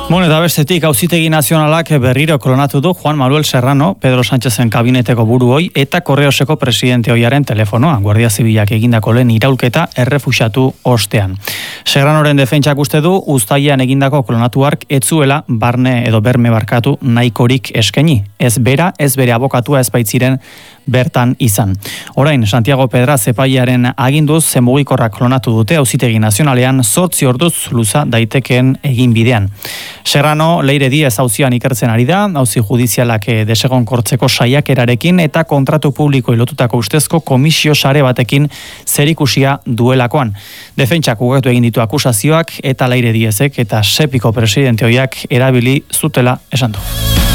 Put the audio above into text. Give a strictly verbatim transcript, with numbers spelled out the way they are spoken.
Bueno, eta bestetik, Auzitegi Nazionalak berriro klonatu du Juan Manuel Serrano, Pedro Sánchezen kabineteko buru hoi, eta Korreoseko presidente hoiaren telefonoa, Guardia Zibilak egindako lehen iraulketa errefuxatu ostean. Serranoren defentsak uste du, uztailean egindako klonatu hark etzuela barne edo berme barkatu nahikorik eskaini. Ez bera, ez bere abokatua ez baitziren bertan izan. Orain, Santiago Pedraz epailearen aginduz zenmugikorrak klonatu dute Auzitegi Nazionalean zortzi orduz luza daitekeen egin bidean. Serrano Leire Diez auzian ikertzen ari da, auzi judizialak desegonkortzeko saiakerarekin eta kontratu publiko lotutako ustezko komisio sare batekin zerikusia duelakoan. Defentsak ukatu egin ditu akusazioak eta Leire Diezek eta Sepiko presidente hoiak erabili zutela esan du.